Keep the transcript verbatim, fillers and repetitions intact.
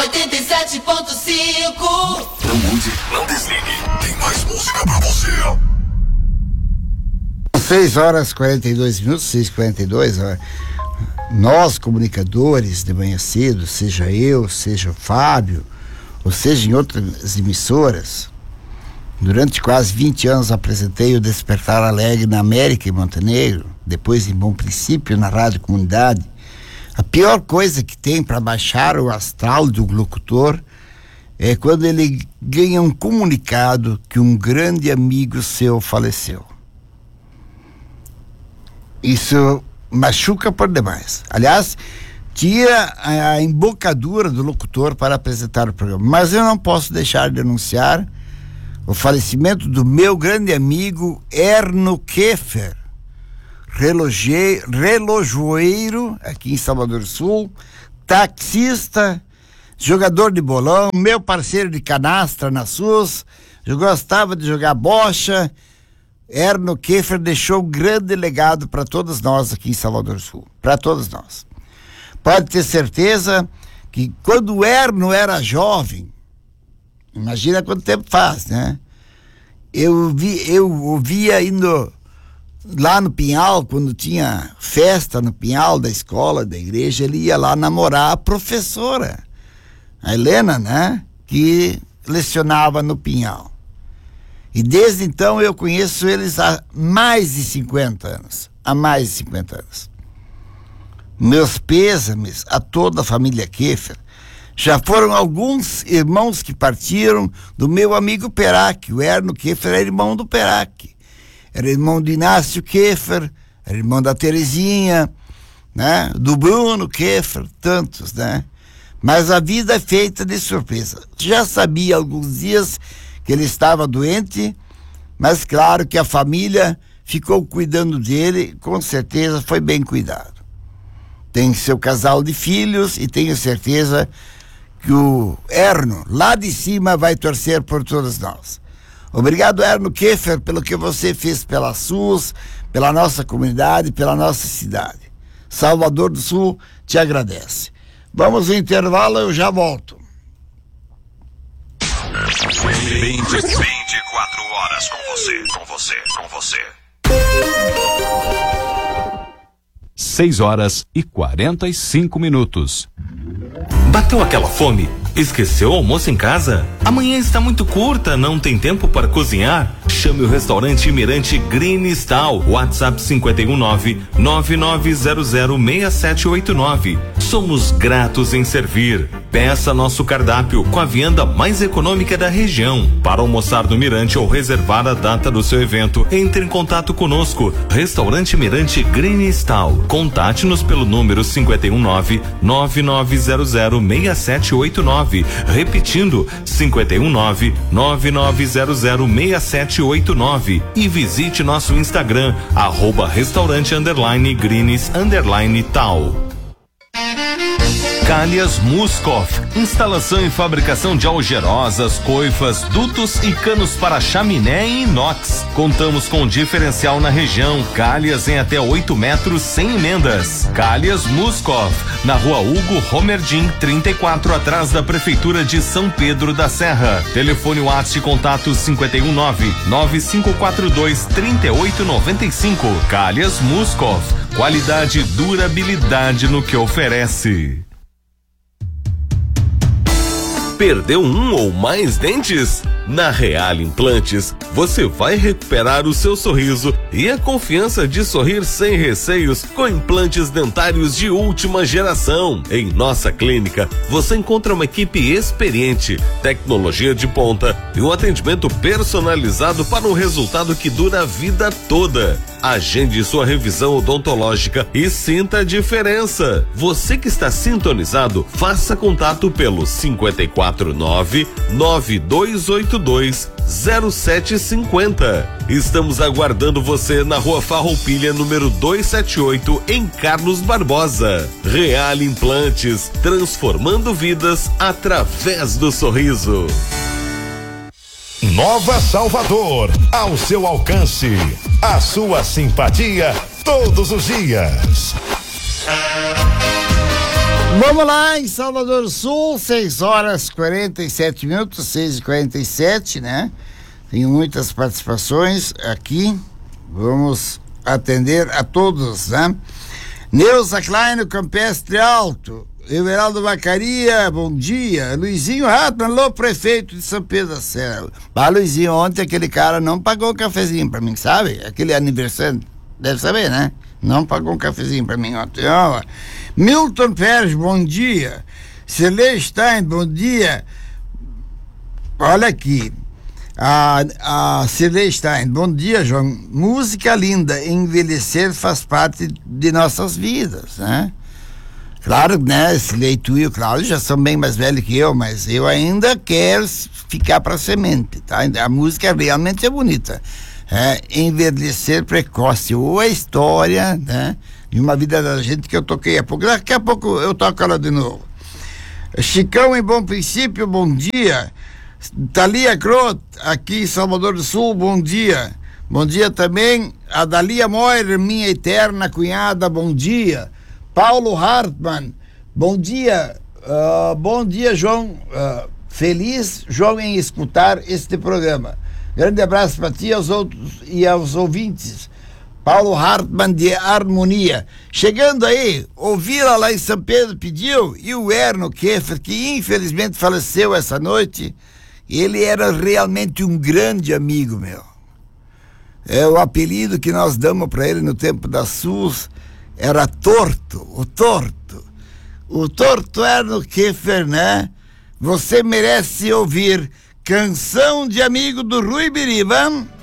oitenta e sete ponto cinco. Não mude, não desligue. Tem mais música pra você. seis horas e quarenta e dois minutos, seis e quarenta e dois. Ó. Nós, comunicadores, de manhã cedo, seja eu, seja o Fábio, ou seja em outras emissoras, durante quase vinte anos apresentei o Despertar Alegre na América e Montenegro, depois em Bom Princípio, na Rádio Comunidade. A pior coisa que tem para baixar o astral do locutor é quando ele ganha um comunicado que um grande amigo seu faleceu. Isso machuca por demais. Aliás, tira a embocadura do locutor para apresentar o programa. Mas eu não posso deixar de anunciar o falecimento do meu grande amigo Erno Keffer, reloje, relojoeiro aqui em Salvador do Sul, taxista, jogador de bolão, meu parceiro de canastra na S U S, eu gostava de jogar bocha. Erno Keffer deixou um grande legado para todos nós aqui em Salvador do Sul, para todos nós. Pode ter certeza que quando o Erno era jovem, imagina quanto tempo faz, né? Eu vi, eu ouvia indo lá no Pinhal, quando tinha festa no Pinhal da escola, da igreja, ele ia lá namorar a professora, a Helena, né? Que lecionava no Pinhal. E desde então eu conheço eles há mais de cinquenta anos. Há mais de cinquenta anos. Meus pêsames a toda a família Keffer. Já foram alguns irmãos que partiram do meu amigo Perac. O Erno Keffer era irmão do Perac. Era irmão do Inácio Keffer, era irmão da Terezinha, né? Do Bruno Keffer, tantos, né? Mas a vida é feita de surpresa. Já sabia há alguns dias que ele estava doente, mas claro que a família ficou cuidando dele, com certeza foi bem cuidado. Tem seu casal de filhos e tenho certeza que o Erno, lá de cima, vai torcer por todos nós. Obrigado, Erno Keffer, pelo que você fez pela S U S, pela nossa comunidade, pela nossa cidade. Salvador do Sul te agradece. Vamos ao intervalo, eu já volto. vinte e quatro horas com você, com você, com você. seis horas e quarenta e cinco minutos. Bateu aquela fome? Esqueceu o almoço em casa? Amanhã está muito curta, não tem tempo para cozinhar? Chame o restaurante Mirante Green Style. WhatsApp cinco um nove, nove nove zero zero, seis sete oito nove. Somos gratos em servir. Peça nosso cardápio com a vianda mais econômica da região. Para almoçar no Mirante ou reservar a data do seu evento, entre em contato conosco. Restaurante Mirante Green Style. Contate-nos pelo número cinco um nove, nove nove zero zero, seis sete oito nove. Repetindo, cinco um nove, nove nove zero zero, seis sete oito nove. E visite nosso Instagram, arroba restaurante underline greens underline tal. Calhas Muscoff, instalação e fabricação de algerosas, coifas, dutos e canos para chaminé e inox. Contamos com diferencial na região, calhas em até oito metros sem emendas. Calhas Muscoff, na rua Hugo Romerdim, trinta e quatro, atrás da Prefeitura de São Pedro da Serra. Telefone WhatsApp contato cinco um nove, nove cinco quatro dois, três oito nove cinco. Calhas Muscoff, qualidade e durabilidade no que oferece. Perdeu um ou mais dentes? Na Real Implantes, você vai recuperar o seu sorriso e a confiança de sorrir sem receios com implantes dentários de última geração. Em nossa clínica, você encontra uma equipe experiente, tecnologia de ponta e um atendimento personalizado para um resultado que dura a vida toda. Agende sua revisão odontológica e sinta a diferença. Você que está sintonizado, faça contato pelo cinco quatro nove, nove dois oito dois, zero sete cinco zero. Estamos aguardando você na Rua Farroupilha, número duzentos e setenta e oito, em Carlos Barbosa. Real Implantes, transformando vidas através do sorriso. Nova Salvador, ao seu alcance, a sua simpatia todos os dias. Vamos lá, em Salvador do Sul, seis horas e quarenta e sete minutos, seis e quarenta e sete, né? Tenho muitas participações aqui. Vamos atender a todos, né? Neuza Klein, no Campestre Alto. Everaldo Vacaria, bom dia. Luizinho Ratman, alô, prefeito de São Pedro da Serra. Ah, Luizinho, ontem aquele cara não pagou um cafezinho pra mim, sabe? Aquele aniversário, deve saber, né? Não pagou um cafezinho pra mim ontem. Ó, Milton Pérez, bom dia. Celê Stein, bom dia. Olha aqui. A, a Celê Stein, bom dia, João. Música linda, envelhecer faz parte de nossas vidas, né? Claro, né, Celê, tu e o Cláudio já são bem mais velhos que eu, mas eu ainda quero ficar pra semente, tá? A música realmente é bonita. É, envelhecer precoce, ou a história, né, de uma vida da gente que eu toquei há pouco. Daqui a pouco eu toco ela de novo. Chicão, em Bom Princípio, bom dia. Thalia Crot, aqui em Salvador do Sul, bom dia. Bom dia também a Dalia Moira, minha eterna cunhada, bom dia. Paulo Hartmann, bom dia. Uh, bom dia, João. Uh, feliz, João, em escutar este programa. Grande abraço para ti, aos outros e aos ouvintes. Paulo Hartmann, de Harmonia. Chegando aí, ouvi-la lá em São Pedro, pediu, e o Erno Keffer, que infelizmente faleceu essa noite. Ele era realmente um grande amigo meu. É o apelido que nós damos para ele no tempo da SUS, era Torto, o Torto. O Torto Erno Keffer, né? Você merece ouvir Canção de Amigo do Rui Biriba.